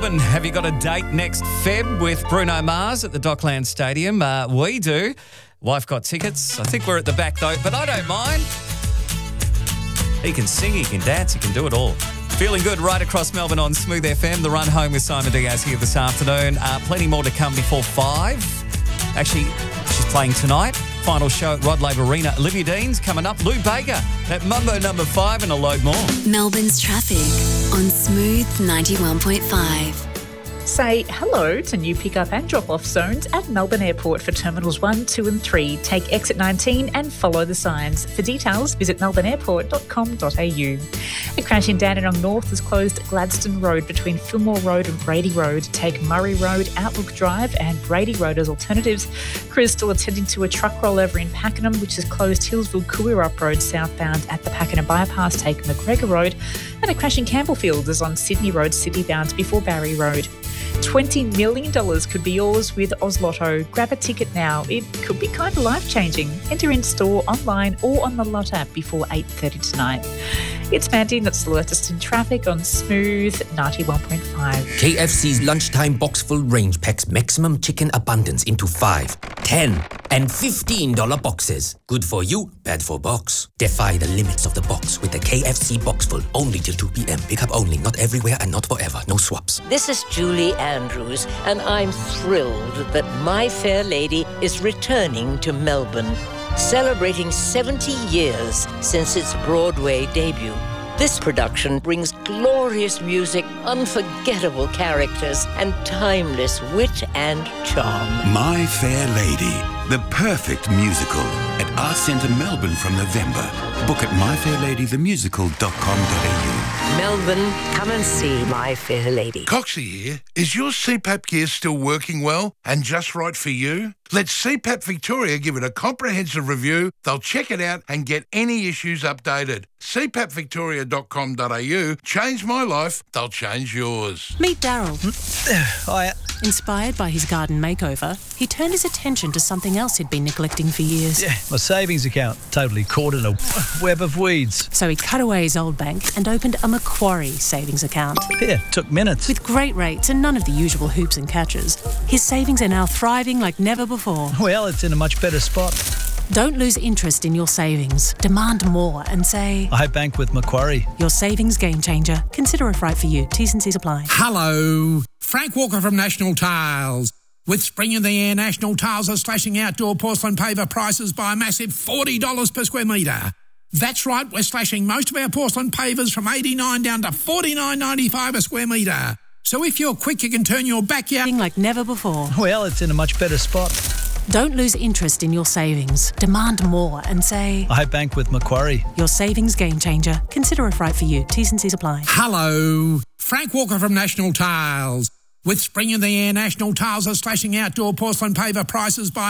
Melbourne, have you got a date next Feb with Bruno Mars at the Docklands Stadium? We do. Wife got tickets. I think we're at the back though, but I don't mind. He can sing, he can dance, he can do it all. Feeling good right across Melbourne on Smooth FM. The run home with Simon Diaz here this afternoon. Plenty more to come before 5. Actually, she's playing tonight. Final show at Rod Laver Arena. Olivia Dean's coming up. Lou Baker at Mumbo number 5 and a load more. Melbourne's traffic on Smooth 91.5. Say hello to new pick-up and drop-off zones at Melbourne Airport for Terminals 1, 2 and 3. Take exit 19 and follow the signs. For details, visit melbourneairport.com.au. A crash in Dandenong North has closed Gladstone Road between Fillmore Road and Brady Road. Take Murray Road, Outlook Drive and Brady Road as alternatives. Crews still attending to a truck rollover in Pakenham, which has closed Hillsville-Cooirup Road southbound at the Pakenham Bypass. Take McGregor Road. And a crash in Campbellfield is on Sydney Road, Sydney bound before Barry Road. $20 million could be yours with Oz Lotto. Grab a ticket now. It could be kind of life-changing. Enter in store, online or on the Lot app before 8:30 tonight. It's Mandy, that's the latest in traffic on Smooth 91.5. KFC's lunchtime box full range packs maximum chicken abundance into 5, 10 and $15 boxes. Good for you, bad for box. Defy the limits of the box with the KFC box full. Only till 2 p.m. Pick up only, not everywhere and not forever. No swaps. This is Julie Andrews, and I'm thrilled that My Fair Lady is returning to Melbourne, celebrating 70 years since its Broadway debut. This production brings glorious music, unforgettable characters, and timeless wit and charm. My Fair Lady, the perfect musical at Arts Centre Melbourne from November. Book at myfairladythemusical.com.au. Melbourne, come and see My Fair Lady. Coxie here. Is your CPAP gear still working well and just right for you? Let CPAP Victoria give it a comprehensive review. They'll check it out and get any issues updated. CPAPvictoria.com.au. Change my life, they'll change yours. Meet Daryl. Hiya. Inspired by his garden makeover, he turned his attention to something else he'd been neglecting for years. Yeah, my savings account, totally caught in a web of weeds. So he cut away his old bank and opened a Macquarie savings account. Yeah, took minutes. With great rates and none of the usual hoops and catches, his savings are now thriving like never before. Well, it's in a much better spot. Don't lose interest in your savings. Demand more and say, I bank with Macquarie. Your savings game changer. Consider if right for you. T's and C's apply. Hello, Frank Walker from National Tiles. With spring in the air, National Tiles are slashing outdoor porcelain paver prices by a massive $40 per square metre. That's right, we're slashing most of our porcelain pavers from $89 down to $49.95 a square metre. So if you're quick, you can turn your backyard like never before. Well, it's in a much better spot. Don't lose interest in your savings. Demand more and say, I bank with Macquarie. Your savings game changer. Consider if right for you. T's and C's apply. Hello, Frank Walker from National Tiles. With spring in the air, National Tiles are slashing outdoor porcelain paver prices by